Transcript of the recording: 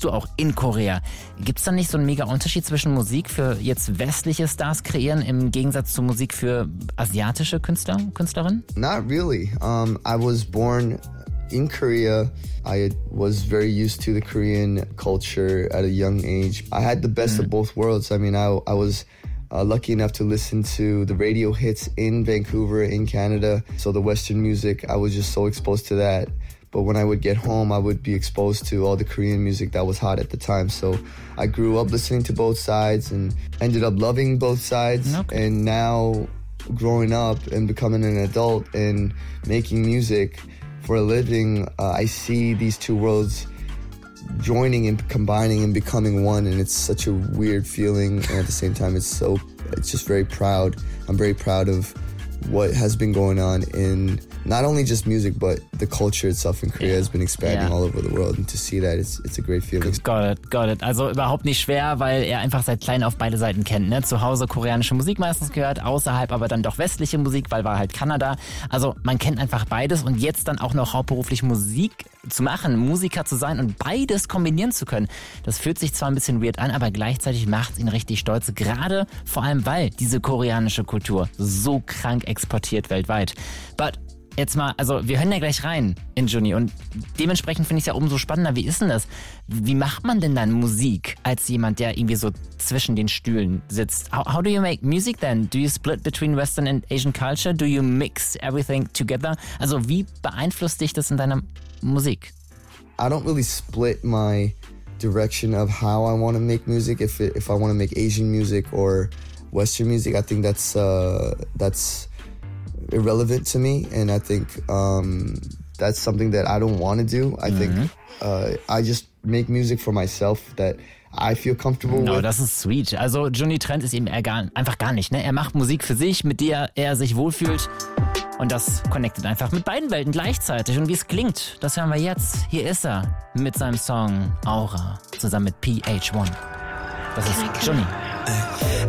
lebst du auch in Korea. Gibt's da nicht so einen mega Unterschied zwischen Musik für jetzt westliche Stars kreieren im Gegensatz zu Musik für asiatische Künstlerinnen? Not really. I was born in Korea. I was very used to the Korean culture at a young age. I had the best of both worlds. I mean, I was lucky enough to listen to the radio hits in Vancouver, in Canada. So the Western music, I was just so exposed to that. But when I would get home, I would be exposed to all the Korean music that was hot at the time. So I grew up listening to both sides and ended up loving both sides. Okay. And now growing up and becoming an adult and making music for a living, I see these two worlds joining and combining and becoming one, and it's such a weird feeling, and at the same time it's just very proud. I'm very proud of what has been going on in not only just music, but the culture itself in Korea has been expanding all over the world, and to see that, it's a great feeling. Got it. Also überhaupt nicht schwer, weil er einfach seit klein auf beide Seiten kennt. Ne? Zu Hause koreanische Musik meistens gehört, außerhalb aber dann doch westliche Musik, weil war halt Kanada. Also man kennt einfach beides und jetzt dann auch noch hauptberuflich Musik zu machen, Musiker zu sein und beides kombinieren zu können. Das fühlt sich zwar ein bisschen weird an, aber gleichzeitig macht es ihn richtig stolz, gerade vor allem, weil diese koreanische Kultur so krank exportiert weltweit. But jetzt mal, also wir hören ja gleich rein in Jooni und dementsprechend finde ich es ja umso spannender. Wie ist denn das? Wie macht man denn dann Musik als jemand, der irgendwie so zwischen den Stühlen sitzt? How do you make music then? Do you split between Western and Asian culture? Do you mix everything together? Also wie beeinflusst dich das in deiner Musik? I don't really split my direction of how I want to make music. If I want to make Asian music or Western music, I think that's irrelevant to me, and I think that's something that I don't want to do. I think I just make music for myself that I feel comfortable with. Das ist sweet. Also Jooni Trend ist eben einfach gar nicht. Ne? Er macht Musik für sich, mit der er sich wohlfühlt. Und das connectet einfach mit beiden Welten gleichzeitig. Und wie es klingt, das hören wir jetzt. Hier ist er mit seinem Song Aura zusammen mit PH1. Das ist Jooni.